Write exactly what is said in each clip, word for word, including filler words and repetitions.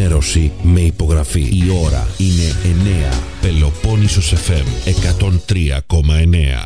ενημέρωση με υπογραφή. Η ώρα είναι εννέα. Πελοπόννησος εφ εμ εκατόν τρία κόμμα εννέα.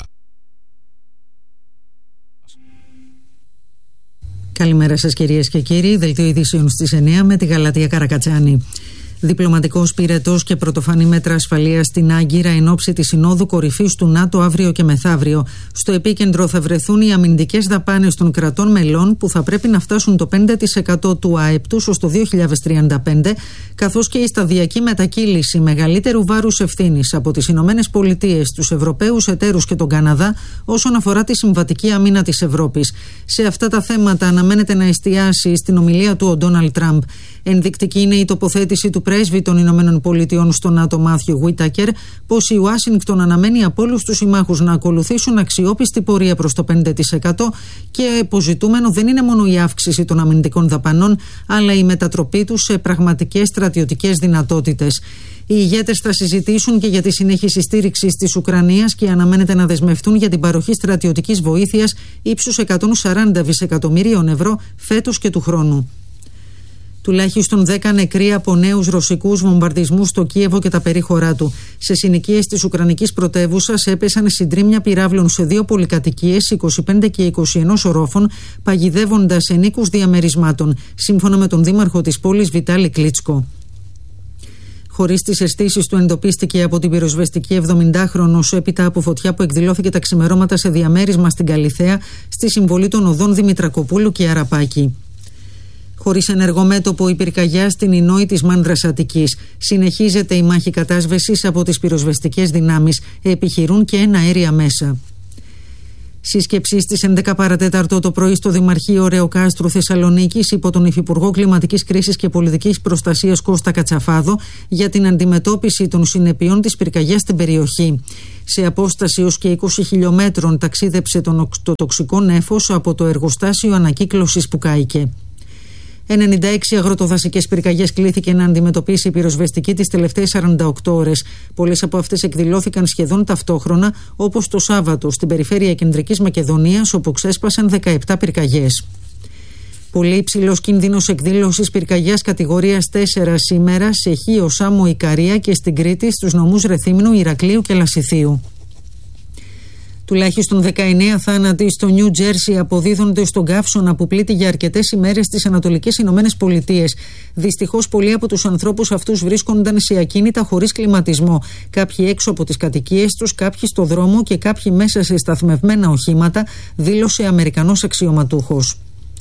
Καλημέρα σας κυρίες και κύριοι. Δελτίο ειδήσεων στις εννέα με τη Γαλατεία Καρακατσάνη. Διπλωματικός πυρετός και πρωτοφανή μέτρα ασφαλείας στην Άγκυρα εν ώψη της Συνόδου Κορυφής του ΝΑΤΟ αύριο και μεθαύριο. Στο επίκεντρο θα βρεθούν οι αμυντικές δαπάνες των κρατών μελών που θα πρέπει να φτάσουν το πέντε τοις εκατό του ΑΕΠ τους ως το δύο χιλιάδες τριάντα πέντε, καθώς και η σταδιακή μετακύληση μεγαλύτερου βάρους ευθύνης από τις Ηνωμένες Πολιτείες, τους Ευρωπαίους εταίρους και τον Καναδά όσον αφορά τη συμβατική άμυνα της Ευρώπης. Σε αυτά τα θέματα αναμένεται να εστιάσει στην ομιλία του ο Ντόναλντ Τραμπ. Ενδεικτική είναι η τοποθέτηση του πρέσβη των Ηνωμένων Πολιτειών στο ΝΑΤΟ Μάθιου Γουίτακερ πως η Ουάσιγκτον αναμένει από όλους τους συμμάχους να ακολουθήσουν αξιόπιστη πορεία προς το πέντε τοις εκατό και υποζητούμενο δεν είναι μόνο η αύξηση των αμυντικών δαπανών αλλά η μετατροπή τους σε πραγματικές στρατιωτικές δυνατότητες. Οι ηγέτες θα συζητήσουν και για τη συνέχιση στήριξης της Ουκρανίας και αναμένεται να δεσμευτούν για την παροχή στρατιωτικής βοήθειας ύψους εκατόν σαράντα δισεκατομμυρίων ευρώ φέτος και του χρόνου. Τουλάχιστον δέκα νεκροί από νέους ρωσικούς βομβαρδισμούς στο Κίεβο και τα περίχωρά του. Σε συνοικίες της Ουκρανικής πρωτεύουσας έπεσαν συντρίμμια πυράβλων σε δύο πολυκατοικίες, είκοσι πέντε και είκοσι ένα ορόφων, παγιδεύοντας ενοίκους διαμερισμάτων, σύμφωνα με τον δήμαρχο της πόλης Βιτάλη Κλίτσκο. Χωρίς τις αισθήσεις του, εντοπίστηκε από την πυροσβεστική εβδομηντάχρονος έπειτα από φωτιά που εκδηλώθηκε τα ξημερώματα σε διαμέρισμα στην Καλιθέα, στη συμβολή των οδών Δημητρακοπούλου και Αραπάκη. Χωρίς ενεργό μέτωπο η πυρκαγιά στην Ινόη της Μάνδρας Αττικής. Συνεχίζεται η μάχη κατάσβεσης από τις πυροσβεστικές δυνάμεις. Επιχειρούν και ένα αέρια μέσα. Σύσκεψη στις έντεκα παρατέταρτο το πρωί στο Δημαρχείο Ρεοκάστρου Θεσσαλονίκης υπό τον Υφυπουργό Κλιματικής Κρίσης και Πολιτικής Προστασίας Κώστα Κατσαφάδο για την αντιμετώπιση των συνεπειών της πυρκαγιάς στην περιοχή. Σε απόσταση ως και είκοσι χιλιόμετρων ταξίδεψε το τοξικό νέφος από το εργοστάσιο ανακύκλωσης που κάηκε. ενενήντα έξι αγροτοδασικές πυρκαγιές κλήθηκε να αντιμετωπίσει η πυροσβεστική τις τελευταίες σαράντα οκτώ ώρες. Πολλές από αυτές εκδηλώθηκαν σχεδόν ταυτόχρονα, όπως το Σάββατο στην περιφέρεια Κεντρικής Μακεδονίας, όπου ξέσπασαν δεκαεπτά πυρκαγιές. Πολύ υψηλός κίνδυνος εκδήλωσης πυρκαγιάς κατηγορίας τέσσερα σήμερα σε Χίο, Σάμο, Ικαρία και στην Κρήτη στους νομούς Ρεθύμνου, Ηρακλείου και Λασιθίου. Τουλάχιστον δεκαεννέα θάνατοι στο Νιου Τζέρσι αποδίδονται στον καύσωνα που πλήττει για αρκετές ημέρες στις Ανατολικές Ηνωμένες Πολιτείες. Δυστυχώς, πολλοί από τους ανθρώπους αυτούς βρίσκονταν σε ακίνητα χωρίς κλιματισμό. Κάποιοι έξω από τις κατοικίες τους, κάποιοι στο δρόμο και κάποιοι μέσα σε σταθμευμένα οχήματα, δήλωσε Αμερικανός αξιωματούχος.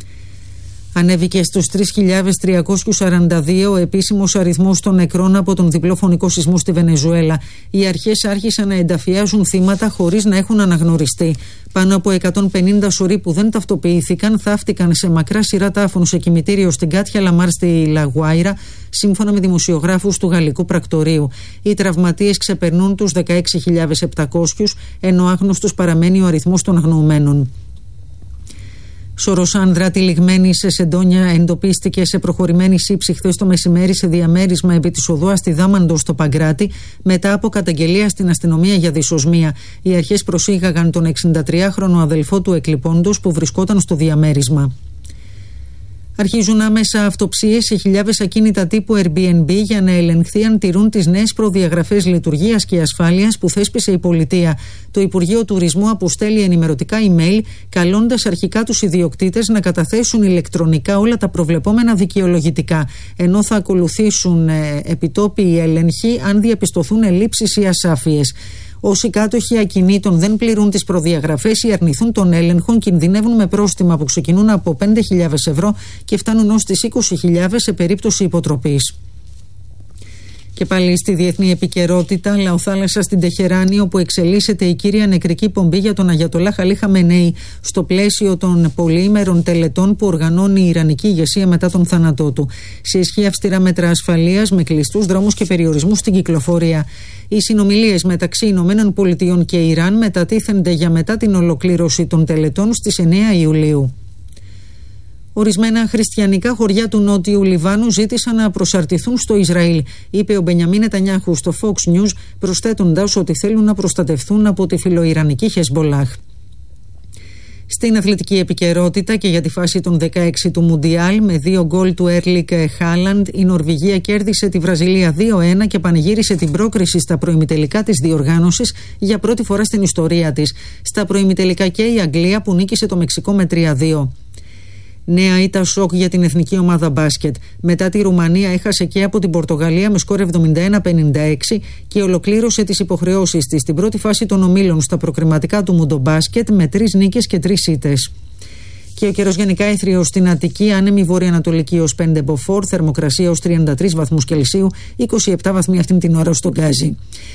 Ανέβηκε στους τρεις χιλιάδες τριακόσιους σαράντα δύο ο επίσημος αριθμός των νεκρών από τον διπλό φωνικό σεισμό στη Βενεζουέλα. Οι αρχές άρχισαν να ενταφιάζουν θύματα χωρίς να έχουν αναγνωριστεί. Πάνω από εκατόν πενήντα σωροί που δεν ταυτοποιήθηκαν θαύτηκαν σε μακρά σειρά τάφων σε κημητήριο στην Κάτια Λαμάρ στη Λαγουάιρα, σύμφωνα με δημοσιογράφους του γαλλικού πρακτορείου. Οι τραυματίες ξεπερνούν τους δεκαέξι χιλιάδες επτακόσιους, ενώ άγνωστος παραμένει ο αριθμός των αγνοωμένων. Σωρός άνδρα τυλιγμένη σε σεντόνια εντοπίστηκε σε προχωρημένη σύψη χθες το μεσημέρι σε διαμέρισμα επί της οδού Αστιδάμαντος στο Παγκράτη, μετά από καταγγελία στην αστυνομία για δυσοσμία. Οι αρχές προσήγαγαν τον εξηντατριάχρονο αδελφό του εκλειπώντος που βρισκόταν στο διαμέρισμα. Αρχίζουν άμεσα αυτοψίες σε χιλιάδες ακίνητα τύπου Airbnb για να ελεγχθεί αν τηρούν τις νέες προδιαγραφές λειτουργίας και ασφάλειας που θέσπισε η πολιτεία. Το Υπουργείο Τουρισμού αποστέλει ενημερωτικά email καλώντας αρχικά τους ιδιοκτήτες να καταθέσουν ηλεκτρονικά όλα τα προβλεπόμενα δικαιολογητικά, ενώ θα ακολουθήσουν ε, επιτόπιοι έλεγχοι αν διαπιστωθούν ελλείψεις ή ασάφειες. Όσοι κάτοχοι ακινήτων δεν πληρούν τις προδιαγραφές ή αρνηθούν τον έλεγχο, κινδυνεύουν με πρόστιμα που ξεκινούν από πέντε χιλιάδες ευρώ και φτάνουν ως τις είκοσι χιλιάδες σε περίπτωση υποτροπής. Και πάλι στη διεθνή επικαιρότητα, Λαοθάλασσα στην Τεχεράνη, όπου εξελίσσεται η κύρια νεκρική πομπή για τον Αγιατολάχ Αλί Χαμενέι, στο πλαίσιο των πολυήμερων τελετών που οργανώνει η Ιρανική ηγεσία μετά τον θάνατό του. Σε ισχύ αυστηρά μέτρα ασφαλείας, με κλειστούς δρόμους και περιορισμούς στην κυκλοφορία. Οι συνομιλίες μεταξύ Ηνωμένων Πολιτειών και Ιράν μετατίθενται για μετά την ολοκλήρωση των τελετών στις εννέα Ιουλίου. Ορισμένα χριστιανικά χωριά του Νότιου Λιβάνου ζήτησαν να προσαρτηθούν στο Ισραήλ, είπε ο Μπενιαμίν Νετανιάχου στο Fox News, προσθέτοντας ότι θέλουν να προστατευτούν από τη φιλοϊρανική Χεσμπολάχ. Στην αθλητική επικαιρότητα και για τη φάση των δεκαέξι του Μουντιάλ, με δύο γκολ του Έρλικ Χάλαντ, η Νορβηγία κέρδισε τη Βραζιλία δύο ένα και πανηγύρισε την πρόκριση στα προημιτελικά της διοργάνωσης για πρώτη φορά στην ιστορία της. Στα προημιτελικά και η Αγγλία που νίκησε το Μεξικό με τρία δύο. Νέα ήττα σοκ για την εθνική ομάδα μπάσκετ. Μετά τη Ρουμανία έχασε και από την Πορτογαλία με σκορ εβδομήντα ένα πενήντα έξι και ολοκλήρωσε τις υποχρεώσεις της στην πρώτη φάση των ομίλων στα προκριματικά του Μουντομπάσκετ με τρεις νίκες και τρεις ήττες. Και ο καιρός γενικά έθριος στην Αττική, άνεμη βορειοανατολική ως πέντε μποφόρ, θερμοκρασία ως τριάντα τρεις βαθμούς Κελσίου, είκοσι επτά βαθμοί αυτήν την ώρα στον Γκάζι.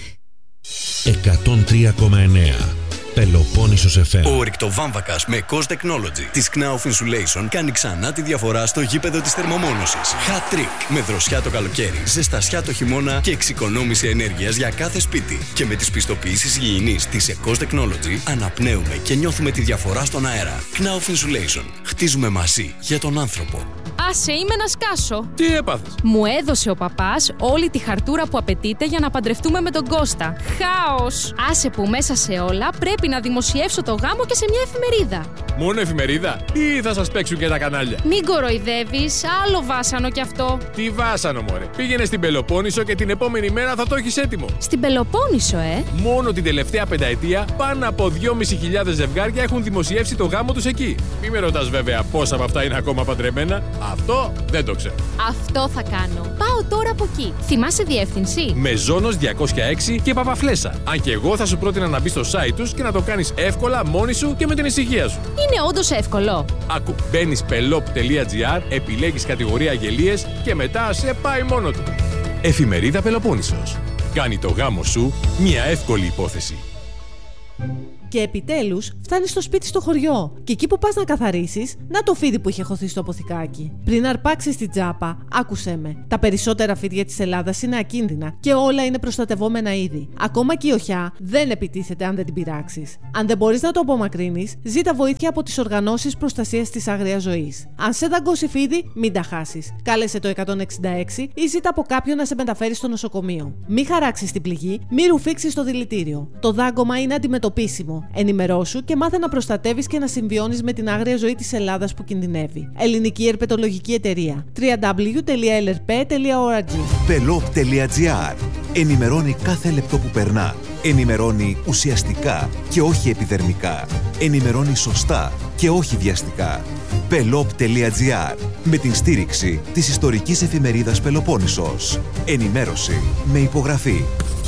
εκατόν τρία κόμμα εννέα Πελοπόννησος εφ εμ. Ο ρηκτοβάμβακας με Cost Technology της Knauf Insulation κάνει ξανά τη διαφορά στο γήπεδο της θερμομόνωσης. Hat trick. Με δροσιά το καλοκαίρι, ζεστασιά το χειμώνα και εξοικονόμηση ενέργειας για κάθε σπίτι. Και με τις πιστοποιήσεις υγιεινής της Cost Technology αναπνέουμε και νιώθουμε τη διαφορά στον αέρα. Knauf Insulation. Χτίζουμε μαζί για τον άνθρωπο. Άσε, είμαι να σκάσω. Τι έπαθες? Μου έδωσε ο παπάς όλη τη χαρτούρα που απαιτείται για να παντρευτούμε με τον Κώστα. Χάος! Άσε που μέσα σε όλα πρέπει να δημοσιεύσω το γάμο και σε μια εφημερίδα. Μόνο εφημερίδα ή θα σας παίξουν και τα κανάλια? Μην κοροϊδεύεις, άλλο βάσανο κι αυτό. Τι βάσανο, μωρέ. Πήγαινε στην Πελοπόννησο και την επόμενη μέρα θα το έχεις έτοιμο. Στην Πελοπόννησο, ε! Μόνο την τελευταία πενταετία πάνω από δυόμισι χιλιάδες ζευγάρια έχουν δημοσιεύσει το γάμο τους εκεί. Μη με ρωτάς βέβαια πόσα από αυτά είναι ακόμα παντρεμένα. Αυτό δεν το ξέρω. Αυτό θα κάνω. Πάω τώρα από εκεί. Θυμάσαι διεύθυνση? Μεζόνος διακόσια έξι και Παπαφλέσσα. Αν και εγώ θα σου πρότεινα να μπει στο site τους και να το κάνεις εύκολα μόνη σου και με την ησυχία σου. Είναι όντως εύκολο. Ακού, μπαίνεις πελόπ τελεία τζι άρ, επιλέγεις κατηγορία αγγελίες και μετά σε πάει μόνο του. Εφημερίδα Πελοπόννησος. Κάνει το γάμο σου μια εύκολη υπόθεση. Και επιτέλους φτάνεις στο σπίτι στο χωριό. Και εκεί που πας να καθαρίσεις, να το φίδι που είχε χωθεί στο αποθηκάκι. Πριν αρπάξεις την τσάπα, άκουσέ με. Τα περισσότερα φίδια της Ελλάδας είναι ακίνδυνα και όλα είναι προστατευόμενα είδη. Ακόμα και η οχιά δεν επιτίθεται αν δεν την πειράξεις. Αν δεν μπορείς να το απομακρύνεις, ζήτα βοήθεια από τις οργανώσεις προστασίας της άγριας ζωής. Αν σε δαγκώσει φίδι, μην τα χάσεις. Κάλεσε το εκατόν εξήντα έξι ή ζήτα από κάποιον να σε μεταφέρει στο νοσοκομείο. Μην χαράξεις την πληγή, μην ρουφήξεις το δηλητήριο. Το δάγκωμα είναι αντιμετωπίσιμο. Ενημερώσου και μάθε να προστατεύεις και να συμβιώνεις με την άγρια ζωή της Ελλάδας που κινδυνεύει. Ελληνική Ερπετολογική Εταιρεία. double-u double-u double-u τελεία ελ αρ πι τελεία ο αρ τζι. πελόπ τελεία τζι άρ. Ενημερώνει κάθε λεπτό που περνά. Ενημερώνει ουσιαστικά και όχι επιδερμικά. Ενημερώνει σωστά και όχι βιαστικά. πελόπ τελεία τζι άρ. Με την στήριξη της ιστορικής εφημερίδας Πελοπόννησος. Ενημέρωση με υπογραφή.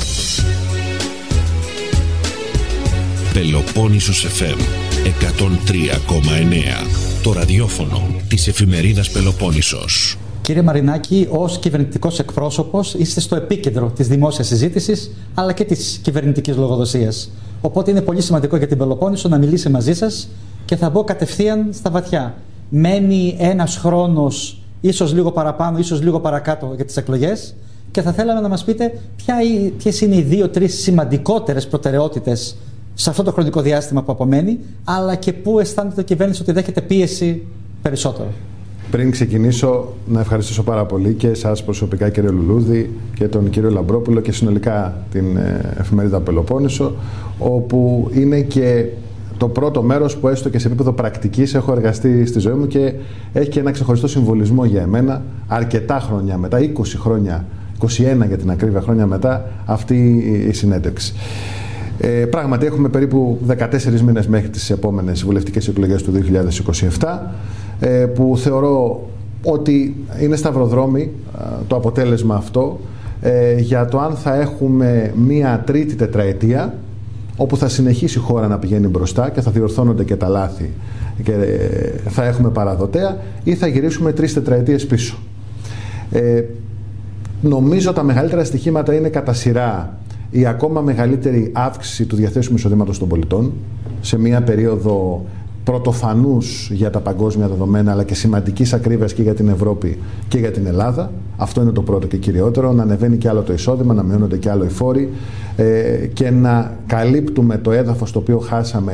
Πελοπόννησος εφ εμ εκατόν τρία κόμμα εννέα. Το ραδιόφωνο της εφημερίδας Πελοπόννησος. Κύριε Μαρινάκη, ως κυβερνητικός εκπρόσωπος είστε στο επίκεντρο της δημόσιας συζήτησης αλλά και της κυβερνητικής λογοδοσίας. Οπότε είναι πολύ σημαντικό για την Πελοπόννησο να μιλήσει μαζί σας και θα μπω κατευθείαν στα βαθιά. Μένει ένας χρόνος, ίσως λίγο παραπάνω, ίσως λίγο παρακάτω για τις εκλογές και θα θέλαμε να μας πείτε ποιες είναι οι δύο-τρεις σημαντικότερες προτεραιότητες σε αυτό το χρονικό διάστημα που απομένει, αλλά και πού αισθάνεται η κυβέρνηση ότι δέχεται πίεση περισσότερο. Πριν ξεκινήσω, να ευχαριστήσω πάρα πολύ και εσάς προσωπικά, κύριε Λουλούδη, και τον κύριο Λαμπρόπουλο και συνολικά την εφημερίδα Πελοπόννησο, όπου είναι και το πρώτο μέρος που έστω και σε επίπεδο πρακτικής έχω εργαστεί στη ζωή μου και έχει και ένα ξεχωριστό συμβολισμό για εμένα αρκετά χρόνια μετά, είκοσι χρόνια, είκοσι ένα για την ακρίβεια χρόνια μετά, αυτή η συνέντευξη. Ε, πράγματι έχουμε περίπου δεκατέσσερις μήνες μέχρι τις επόμενες βουλευτικές εκλογές του δύο χιλιάδες είκοσι επτά, ε, που θεωρώ ότι είναι σταυροδρόμι ε, το αποτέλεσμα αυτό ε, για το αν θα έχουμε μία τρίτη τετραετία όπου θα συνεχίσει η χώρα να πηγαίνει μπροστά και θα διορθώνονται και τα λάθη και ε, θα έχουμε παραδοτέα, ή θα γυρίσουμε τρεις τετραετίες πίσω. Ε, νομίζω τα μεγαλύτερα στοιχήματα είναι κατά σειρά η ακόμα μεγαλύτερη αύξηση του διαθέσιμου εισοδήματος των πολιτών σε μια περίοδο πρωτοφανούς για τα παγκόσμια δεδομένα, αλλά και σημαντικής ακρίβειας και για την Ευρώπη και για την Ελλάδα. Αυτό είναι το πρώτο και κυριότερο, να ανεβαίνει και άλλο το εισόδημα, να μειώνονται και άλλο οι φόροι ε, και να καλύπτουμε το έδαφος το οποίο χάσαμε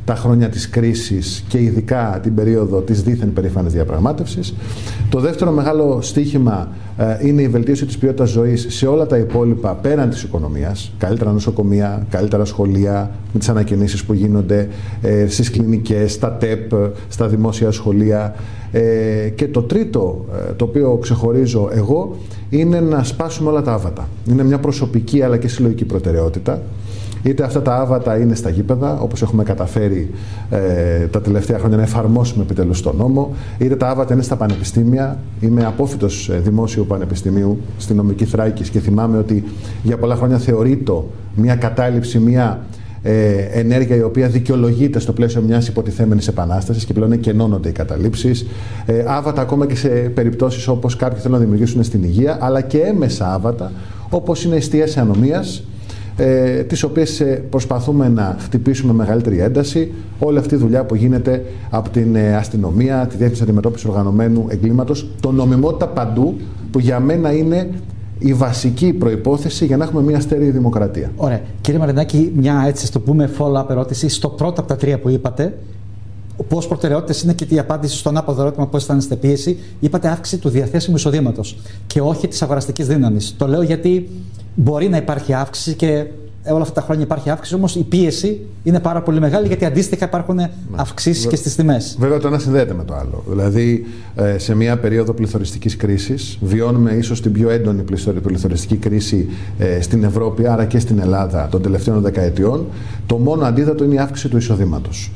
τα χρόνια της κρίσης και ειδικά την περίοδο της δίθεν περήφανης διαπραγμάτευσης. Το δεύτερο μεγάλο στίχημα ε, είναι η βελτίωση της ποιότητας ζωής σε όλα τα υπόλοιπα πέραν της οικονομίας. Καλύτερα νοσοκομεία, καλύτερα σχολεία, με τις ανακαινήσεις που γίνονται ε, στις κλινικές, στα ΤΕΠ, στα δημόσια σχολεία. Ε, και το τρίτο, ε, το οποίο ξεχωρίζω εγώ, είναι να σπάσουμε όλα τα άβατα. Είναι μια προσωπική αλλά και συλλογική προτεραιότητα. Είτε αυτά τα άβατα είναι στα γήπεδα, όπως έχουμε καταφέρει ε, τα τελευταία χρόνια να εφαρμόσουμε επιτέλους τον νόμο, είτε τα άβατα είναι στα πανεπιστήμια. Είμαι απόφοιτος δημόσιου πανεπιστημίου στη νομική Θράκης και θυμάμαι ότι για πολλά χρόνια θεωρείται μια κατάληψη, μια ε, ενέργεια η οποία δικαιολογείται στο πλαίσιο μιας υποτιθέμενης επανάστασης και πλέον εκενώνονται οι καταλήψεις. Ε, άβατα ακόμα και σε περιπτώσεις όπως κάποιοι θέλουν να δημιουργήσουν στην υγεία, αλλά και έμεσα άβατα όπως είναι εστίες ανομίας, Ε, τις οποίες ε, προσπαθούμε να χτυπήσουμε μεγαλύτερη ένταση. Όλη αυτή η δουλειά που γίνεται από την ε, αστυνομία, τη διεύθυνση αντιμετώπισης οργανωμένου εγκλήματος, το νομιμότητα παντού, που για μένα είναι η βασική προϋπόθεση για να έχουμε μια στέρεη δημοκρατία. Ωραία. Κύριε Μαρινάκη, μια έτσι το πούμε follow-up ερώτηση στο πρώτο από τα τρία που είπατε. Πώς προτεραιότητες είναι και η απάντηση στον άποδο ερώτημα πώς αισθάνεστε πίεση. Είπατε αύξηση του διαθέσιμου εισοδήματος και όχι της αγοραστικής δύναμης. Το λέω γιατί μπορεί να υπάρχει αύξηση και όλα αυτά τα χρόνια υπάρχει αύξηση, όμως η πίεση είναι πάρα πολύ μεγάλη γιατί αντίστοιχα υπάρχουν αυξήσεις και στις τιμές. Βέβαια το ένα συνδέεται με το άλλο. Δηλαδή σε μια περίοδο πληθωριστικής κρίσης βιώνουμε ίσως την πιο έντονη πληθωριστική κρίση στην Ευρώπη, άρα και στην Ελλάδα των τελευταίων δεκαετιών. Το μόνο αντίδοτο είναι η αύξηση του εισοδήματος.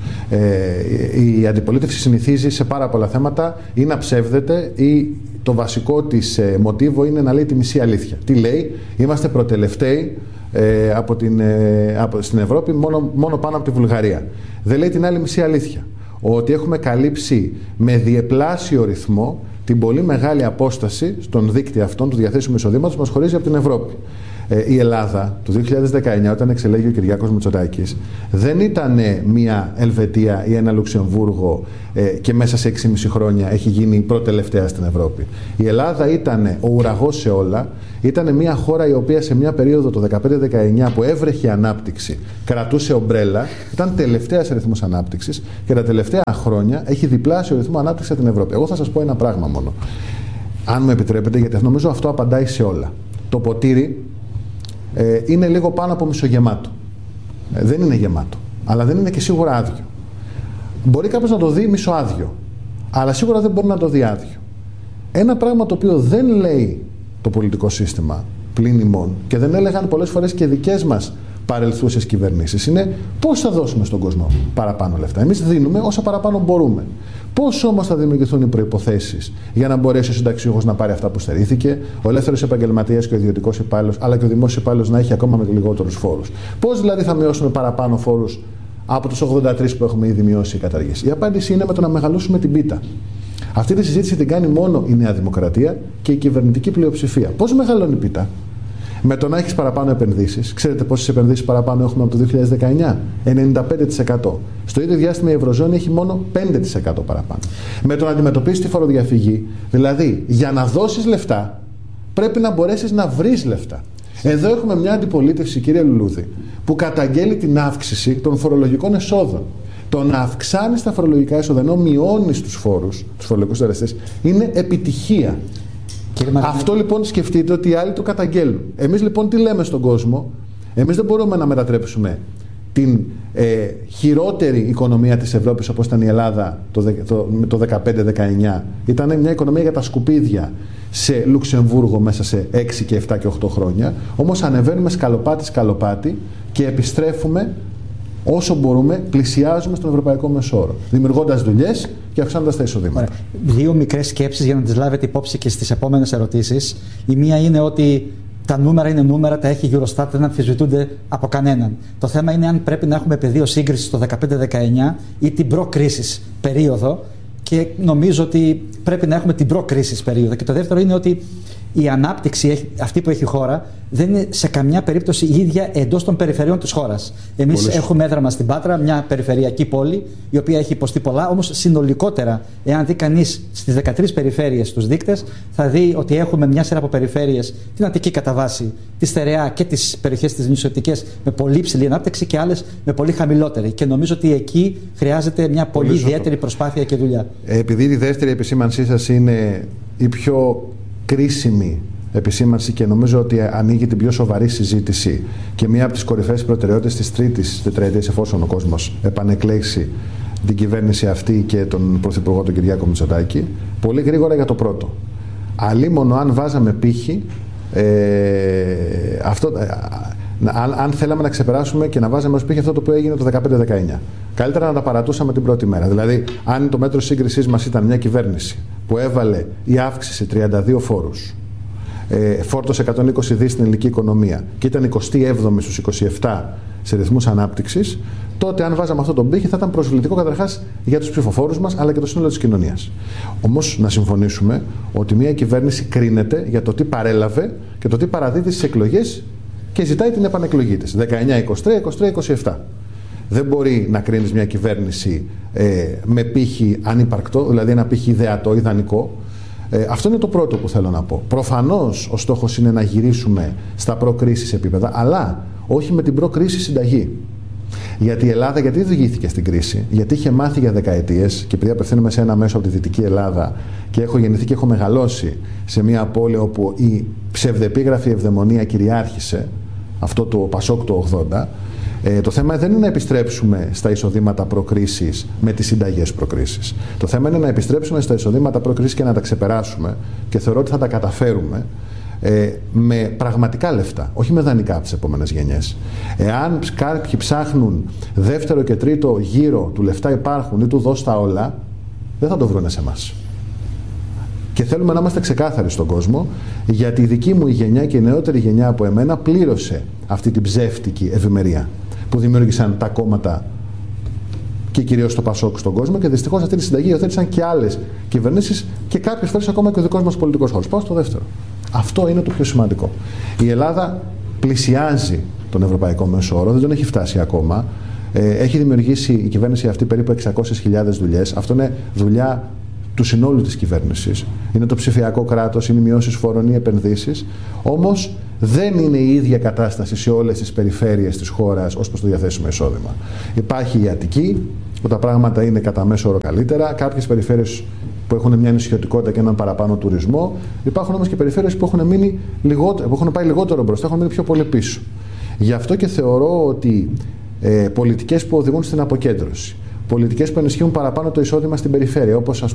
Η αντιπολίτευση συνηθίζει σε πάρα πολλά θέματα ή να ψεύδεται ή το βασικό της μοτίβο είναι να λέει τη μισή αλήθεια. Τι λέει? Είμαστε προτελευταίοι Ε, από την, ε, από, στην Ευρώπη μόνο, μόνο πάνω από τη Βουλγαρία. Δεν λέει την άλλη μισή αλήθεια. Ότι έχουμε καλύψει με διεπλάσιο ρυθμό την πολύ μεγάλη απόσταση στον δίκτυο αυτών του διαθέσιμου εισοδήματος που μας χωρίζει από την Ευρώπη. Ε, η Ελλάδα το δύο χιλιάδες δεκαεννιά, όταν εξελέγει ο Κυριάκος Μητσοτάκης, δεν ήταν μια Ελβετία ή ένα Λουξεμβούργο ε, και μέσα σε έξι και μισό χρόνια έχει γίνει προτελευταία στην Ευρώπη. Η Ελλάδα ήταν ο ουραγός σε όλα. Ήταν μια χώρα η οποία σε μια περίοδο το δεκαπέντε δεκαεννιά που έβρεχε ανάπτυξη, κρατούσε ομπρέλα, ήταν τελευταία σε ρυθμούς ανάπτυξης και τα τελευταία χρόνια έχει διπλάσιο ρυθμό ανάπτυξης από την Ευρώπη. Εγώ θα σας πω ένα πράγμα μόνο. Αν μου επιτρέπετε, γιατί νομίζω αυτό απαντάει σε όλα. Το ποτήρι ε, είναι λίγο πάνω από μισογεμάτο. Ε, δεν είναι γεμάτο, αλλά δεν είναι και σίγουρα άδειο. Μπορεί κάποιος να το δει μισοάδιο, αλλά σίγουρα δεν μπορεί να το δει άδειο. Ένα πράγμα το οποίο δεν λέει το πολιτικό σύστημα πλην ημών και δεν έλεγαν πολλές φορές και δικές μας παρελθούσες κυβερνήσεις είναι πώς θα δώσουμε στον κόσμο παραπάνω λεφτά. Εμείς δίνουμε όσα παραπάνω μπορούμε. Πώς όμως θα δημιουργηθούν οι προϋποθέσεις για να μπορέσει ο συνταξιούχος να πάρει αυτά που στερήθηκε, ο ελεύθερος επαγγελματίας και ο ιδιωτικός υπάλληλος, αλλά και ο δημόσιος υπάλληλος να έχει ακόμα με λιγότερους φόρους? Πώς δηλαδή θα μειώσουμε παραπάνω φόρους από τους ογδόντα τρεις που έχουμε ήδη μειώσει ή καταργήσει? Η απάντηση είναι με το να μεγαλώσουμε την πίτα. Αυτή τη συζήτηση την κάνει μόνο η Νέα Δημοκρατία και η κυβερνητική πλειοψηφία. Πώς μεγαλώνει η πίτα? Με το να έχεις παραπάνω επενδύσεις. Ξέρετε πόσες επενδύσεις παραπάνω έχουμε από το δύο χιλιάδες δεκαεννιά? ενενήντα πέντε τοις εκατό. Στο ίδιο διάστημα η Ευρωζώνη έχει μόνο πέντε τοις εκατό παραπάνω. Με το να αντιμετωπίσεις τη φοροδιαφυγή, δηλαδή για να δώσεις λεφτά πρέπει να μπορέσεις να βρεις λεφτά. Εδώ έχουμε μια αντιπολίτευση, κύριε Λουλούδη, που καταγγέλει την αύξηση των φορολογικών εσόδων. Το να αυξάνεις τα φορολογικά έσοδα ενώ μειώνεις τους φόρους, τους φορολογικούς συντελεστές, είναι επιτυχία. Αυτό λοιπόν σκεφτείτε ότι οι άλλοι το καταγγέλνουν. Εμείς λοιπόν τι λέμε στον κόσμο? Εμείς δεν μπορούμε να μετατρέψουμε την ε, χειρότερη οικονομία της Ευρώπης όπως ήταν η Ελλάδα το, το, το δεκαπέντε δεκαεννιά. Ήταν μια οικονομία για τα σκουπίδια σε Λουξεμβούργο μέσα σε έξι και επτά και οκτώ χρόνια. Όμως ανεβαίνουμε σκαλοπάτι σκαλοπάτι και επιστρέφουμε όσο μπορούμε, πλησιάζουμε στον ευρωπαϊκό μεσόωρο, δημιουργώντας δουλειές και αυξάνοντας τα εισοδήματα. Δύο μικρές σκέψεις για να τις λάβετε υπόψη και στις επόμενες ερωτήσεις. Η μία είναι ότι τα νούμερα είναι νούμερα, τα έχει η Eurostat, δεν αμφισβητούνται από κανέναν. Το θέμα είναι αν πρέπει να έχουμε πεδίο σύγκρισης το δεκαπέντε δεκαεννιά ή την προ-κρίσης περίοδο, και νομίζω ότι πρέπει να έχουμε την προ-κρίσης περίοδο. Και το δεύτερο είναι ότι η ανάπτυξη αυτή που έχει η χώρα δεν είναι σε καμιά περίπτωση η ίδια εντός των περιφερειών της χώρας. Εμείς έχουμε έδρα μας στην Πάτρα, μια περιφερειακή πόλη, η οποία έχει υποστεί πολλά, όμως συνολικότερα, εάν δει κανείς στις δεκατρείς περιφέρειες τους δείκτες, θα δει ότι έχουμε μια σειρά από περιφέρειες, την Αττική κατά βάση, τη Στερεά και τις περιοχές της νησιωτικές με πολύ υψηλή ανάπτυξη και άλλες με πολύ χαμηλότερη. Και νομίζω ότι εκεί χρειάζεται μια πολύ, πολύ ιδιαίτερη προσπάθεια και δουλειά. Επειδή η δεύτερη επισήμανσή σας είναι η πιο κρίσιμη επισήμανση και νομίζω ότι ανοίγει την πιο σοβαρή συζήτηση και μία από τις κορυφαίες προτεραιότητες της τρίτης τετραετίας, εφόσον ο κόσμος επανεκλέξει την κυβέρνηση αυτή και τον Πρωθυπουργό τον Κυριάκο Μητσοτάκη, πολύ γρήγορα για το πρώτο. Αλίμονο αν βάζαμε πύχη, ε, αυτό, ε, αν, αν θέλαμε να ξεπεράσουμε και να βάζαμε ως πύχη αυτό το οποίο έγινε το δεκαπέντε δεκαεννιά. Καλύτερα να τα παρατούσαμε την πρώτη μέρα. Δηλαδή, αν το μέτρο σύγκρισής μας ήταν μια κυβέρνηση που έβαλε η αύξηση τριάντα δύο φόρους, ε, φόρτωσε εκατόν είκοσι δισεκατομμύρια στην ελληνική οικονομία και ήταν εικοστή έβδομη στους είκοσι επτά σε ρυθμούς ανάπτυξης, τότε αν βάζαμε αυτό τον πύχη θα ήταν προσβλητικό καταρχάς για τους ψηφοφόρους μας αλλά και το σύνολο της κοινωνίας. Όμως να συμφωνήσουμε ότι μια κυβέρνηση κρίνεται για το τι παρέλαβε και το τι παραδίδει στις εκλογές και ζητάει την επανεκλογή της. δεκαεννιά είκοσι τρία, είκοσι τρία είκοσι επτά. Δεν μπορεί να κρίνεις μια κυβέρνηση ε, με πύχη ανύπαρκτο, δηλαδή ένα πύχη ιδεατό, ιδανικό. Ε, αυτό είναι το πρώτο που θέλω να πω. Προφανώς ο στόχος είναι να γυρίσουμε στα προ-κρίσης επίπεδα, αλλά όχι με την προ-κρίση συνταγή. Γιατί η Ελλάδα, γιατί οδηγήθηκε στην κρίση, γιατί είχε μάθει για δεκαετίες, και επειδή απευθύνομαι σε ένα μέσο από τη Δυτική Ελλάδα και έχω γεννηθεί και έχω μεγαλώσει σε μια πόλη όπου η ψευδεπίγραφη ευδαιμονία κυριάρχησε, αυτό το Πασόκ το ογδόντα, ε, το θέμα δεν είναι να επιστρέψουμε στα εισοδήματα προκρίσης με τις συνταγές προκρίσης. Το θέμα είναι να επιστρέψουμε στα εισοδήματα προκρίσης και να τα ξεπεράσουμε, και θεωρώ ότι θα τα καταφέρουμε ε, με πραγματικά λεφτά, όχι με δανεικά από τις επόμενες γενιές. Εάν κάποιοι ψάχνουν δεύτερο και τρίτο γύρο του λεφτά υπάρχουν ή του δώσ' τα όλα, δεν θα το βρούνε σε εμάς. Και θέλουμε να είμαστε ξεκάθαροι στον κόσμο, γιατί η δική μου η γενιά και η νεότερη γενιά από εμένα πλήρωσε αυτή την ψεύτικη ευημερία που δημιούργησαν τα κόμματα και κυρίως το Πασόκ στον κόσμο, και δυστυχώς αυτή τη συνταγή υιοθέτησαν και άλλες κυβερνήσεις και κάποιες φορές ακόμα και ο δικός μας πολιτικός χώρος. Πάω στο δεύτερο. Αυτό είναι το πιο σημαντικό. Η Ελλάδα πλησιάζει τον ευρωπαϊκό μέσο όρο, δεν τον έχει φτάσει ακόμα. Ε, έχει δημιουργήσει η κυβέρνηση αυτή περίπου εξακόσιες χιλιάδες δουλειές. Αυτό είναι δουλειά του συνόλου της κυβέρνησης. Είναι το ψηφιακό κράτος, είναι οι μειώσεις φόρων, οι επενδύσεις. Όμως δεν είναι η ίδια κατάσταση σε όλες τις περιφέρειες της χώρας ως προς το διαθέσιμο εισόδημα. Υπάρχει η Αττική, που τα πράγματα είναι κατά μέσο όρο καλύτερα. Κάποιες περιφέρειες που έχουν μια νησιωτικότητα και έναν παραπάνω τουρισμό. Υπάρχουν όμως και περιφέρειες που έχουν, μείνει λιγότερο, που έχουν πάει λιγότερο μπροστά, έχουν μείνει πιο πολύ πίσω. Γι' αυτό και θεωρώ ότι ε, πολιτικές που οδηγούν στην αποκέντρωση, πολιτικές που ενισχύουν παραπάνω το εισόδημα στην περιφέρεια, όπως